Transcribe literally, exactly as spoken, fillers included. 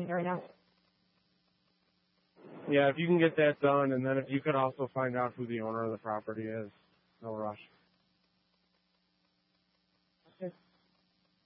here right now. Yeah, if you can get that done, and then if you could also find out who the owner of the property is. No rush.